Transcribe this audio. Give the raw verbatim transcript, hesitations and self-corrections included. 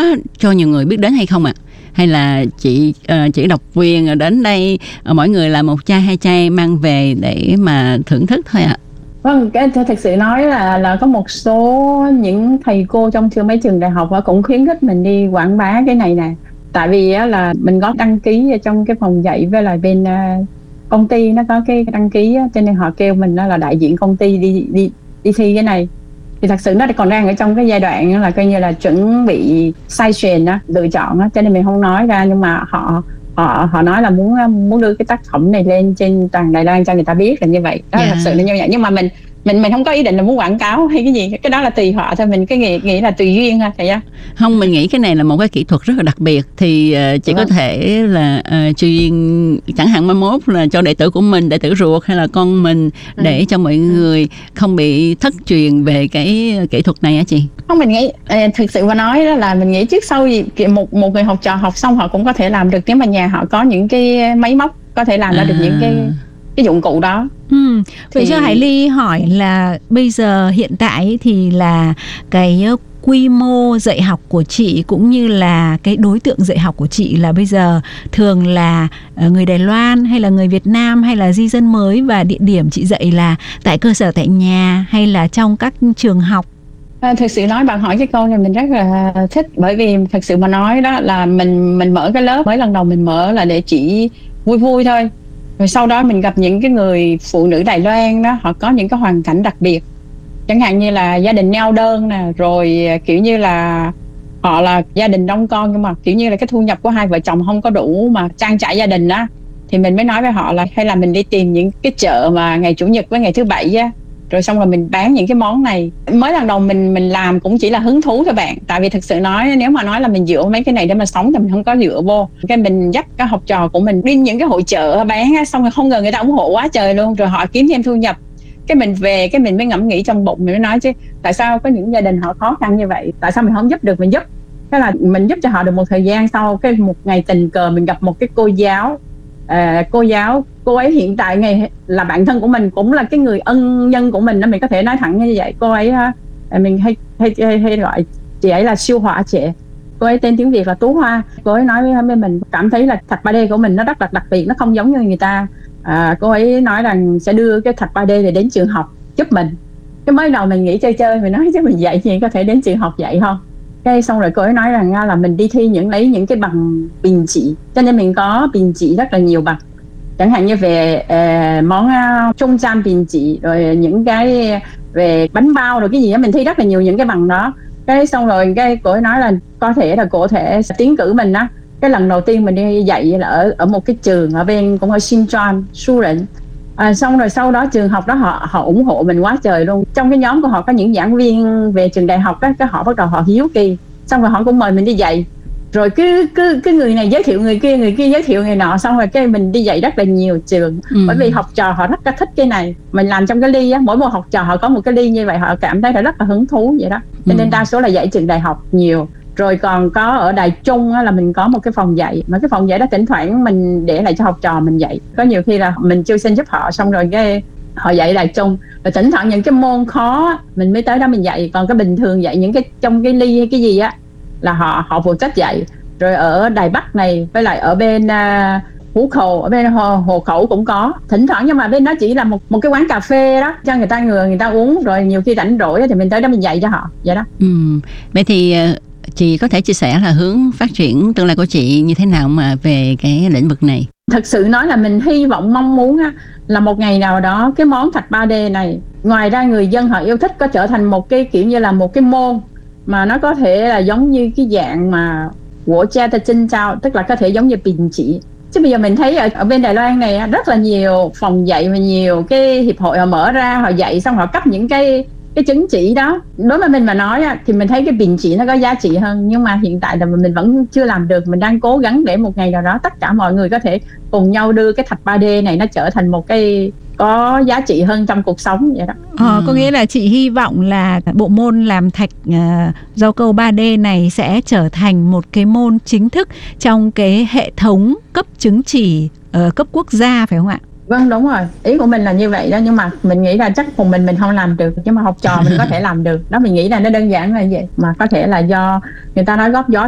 cho nhiều người biết đến hay không ạ? À? Hay là chị uh, chỉ độc quyền đến đây uh, mỗi người là một chai hai chai mang về để mà thưởng thức thôi ạ? À? Vâng, cái thật sự nói là là có một số những thầy cô trong trường mấy trường đại học cũng khuyến khích mình đi quảng bá cái này nè. Tại vì là mình có đăng ký trong cái phòng dạy với lại bên uh, công ty nó có cái đăng ký, cho nên họ kêu mình là đại diện công ty đi đi đi thi cái này. Thì thật sự nó còn đang ở trong cái giai đoạn là coi như là chuẩn bị sai truyền đó, lựa chọn đó, cho nên mình không nói ra, nhưng mà họ họ họ nói là muốn muốn đưa cái tác phẩm này lên trên toàn Đài Loan cho người ta biết là như vậy đó. Yeah. Thật sự là như vậy, nhưng mà mình mình mình không có ý định là muốn quảng cáo hay cái gì, cái đó là tùy họ thôi, mình cái nghĩ nghĩ là tùy duyên thôi thầy á. Không, mình nghĩ cái này là một cái kỹ thuật rất là đặc biệt, thì uh, chỉ vâng. có thể là uh, truyền chẳng hạn mai mốt là cho đệ tử của mình, đệ tử ruột hay là con mình, ừ. để cho mọi người không bị thất truyền về cái kỹ thuật này á chị. Không, mình nghĩ thực sự mà nói đó là mình nghĩ trước sau gì một một người học trò học xong họ cũng có thể làm được, nếu mà nhà họ có những cái máy móc có thể làm ra à. được những cái cái dụng cụ đó. Ừ. Vậy thì... cho Hải Ly hỏi là bây giờ hiện tại thì là cái quy mô dạy học của chị cũng như là cái đối tượng dạy học của chị là bây giờ thường là người Đài Loan hay là người Việt Nam hay là di dân mới, và địa điểm chị dạy là tại cơ sở tại nhà hay là trong các trường học? À, thực sự nói bạn hỏi cái câu này mình rất là thích, bởi vì thực sự mà nói đó là mình mình mở cái lớp mới lần đầu mình mở là để chỉ vui vui thôi. Rồi sau đó mình gặp những cái người phụ nữ Đài Loan đó, họ có những cái hoàn cảnh đặc biệt, chẳng hạn như là gia đình neo đơn nè, rồi kiểu như là họ là gia đình đông con nhưng mà kiểu như là cái thu nhập của hai vợ chồng không có đủ mà trang trải gia đình đó, thì mình mới nói với họ là hay là mình đi tìm những cái chợ mà ngày chủ nhật với ngày thứ bảy á, rồi xong rồi mình bán những cái món này. Mới lần đầu mình mình làm cũng chỉ là hứng thú thôi bạn, tại vì thực sự nói nếu mà nói là mình dựa mấy cái này để mà sống thì mình không có dựa vô. Cái mình dắt các học trò của mình đi những cái hội chợ bán á, xong rồi không ngờ người ta ủng hộ quá trời luôn, rồi họ kiếm thêm thu nhập. Cái mình về cái mình mới ngẫm nghĩ trong bụng, mình mới nói chứ tại sao có những gia đình họ khó khăn như vậy, tại sao mình không giúp được mình giúp. Thế là mình giúp cho họ được một thời gian sau, cái một ngày tình cờ mình gặp một cái cô giáo. À, cô giáo cô ấy hiện tại ngày là bạn thân của mình, cũng là cái người ân nhân của mình đó, mình có thể nói thẳng như vậy. Cô ấy mình hay hay, hay, hay gọi chị ấy là siêu họa trẻ, cô ấy tên tiếng Việt là Tú Hoa. Cô ấy nói với mình cảm thấy là thạch ba D của mình nó rất là đặc biệt, nó không giống như người ta. À, cô ấy nói rằng sẽ đưa cái thạch ba D này đến trường học giúp mình. Cái mới đầu mình nghĩ chơi chơi, mình nói chứ mình dạy gì có thể đến trường học dạy không. Cái xong rồi cô ấy nói rằng là mình đi thi những lấy những cái bằng bình chỉ, cho nên mình có bình chỉ rất là nhiều bằng, chẳng hạn như về uh, món uh, trung gian bình chỉ, rồi những cái về bánh bao rồi cái gì đó, mình thi rất là nhiều những cái bằng đó. Cái xong rồi cái cô ấy nói là có thể là cô thể tiến cử mình đó. Cái lần đầu tiên mình đi dạy là ở ở một cái trường ở bên cũng ở Sinchuan, Su Rịnh. À, xong rồi sau đó trường học đó họ họ ủng hộ mình quá trời luôn. Trong cái nhóm của họ có những giảng viên về trường đại học đó, cái họ bắt đầu họ hiếu kỳ, xong rồi họ cũng mời mình đi dạy. Rồi cứ cứ cái người này giới thiệu người kia, người kia giới thiệu người nọ, xong rồi cái mình đi dạy rất là nhiều trường. Ừ. Bởi vì học trò họ rất là thích cái này. Mình làm trong cái ly á, mỗi một học trò họ có một cái ly như vậy, họ cảm thấy là rất là hứng thú vậy đó. Cho nên đa số là dạy trường đại học nhiều. Rồi còn có ở Đài Trung á, là mình có một cái phòng dạy, mà cái phòng dạy đó thỉnh thoảng mình để lại cho học trò mình dạy. Có nhiều khi là mình chưa xin giúp họ, xong rồi cái họ dạy Đài Trung, rồi thỉnh thoảng những cái môn khó mình mới tới đó mình dạy. Còn cái bình thường dạy những cái trong cái ly hay cái gì á là họ họ phụ trách dạy. Rồi ở Đài Bắc này với lại ở bên uh, Hú Khẩu, ở bên Hồ, Hồ Khẩu cũng có thỉnh thoảng, nhưng mà bên đó chỉ là một một cái quán cà phê đó cho người ta người người ta uống, rồi nhiều khi rảnh rỗi thì mình tới đó mình dạy cho họ vậy đó. Ừ. Vậy thì chị có thể chia sẻ là hướng phát triển tương lai của chị như thế nào mà về cái lĩnh vực này? Thật sự nói là mình hy vọng mong muốn á, là một ngày nào đó cái món thạch ba D này, ngoài ra người dân họ yêu thích, có trở thành một cái kiểu như là một cái môn mà nó có thể là giống như cái dạng mà của cha ta chinh trao, tức là có thể giống như bình chỉ. Chứ bây giờ mình thấy ở, ở bên Đài Loan này rất là nhiều phòng dạy và nhiều cái hiệp hội họ mở ra, họ dạy xong họ cấp những cái cái chứng chỉ đó. Đối với mình mà nói thì mình thấy cái bình chỉ nó có giá trị hơn, nhưng mà hiện tại là mình vẫn chưa làm được. Mình đang cố gắng để một ngày nào đó tất cả mọi người có thể cùng nhau đưa cái thạch ba D này nó trở thành một cái có giá trị hơn trong cuộc sống vậy đó. Ờ, có nghĩa là chị hy vọng là bộ môn làm thạch uh, rau câu ba D này sẽ trở thành một cái môn chính thức trong cái hệ thống cấp chứng chỉ uh, cấp quốc gia, phải không ạ? Vâng, đúng rồi, ý của mình là như vậy đó, nhưng mà mình nghĩ là chắc cùng mình mình không làm được, nhưng mà học trò mình có thể làm được đó. Mình nghĩ là nó đơn giản là vậy, mà có thể là do người ta nói góp gió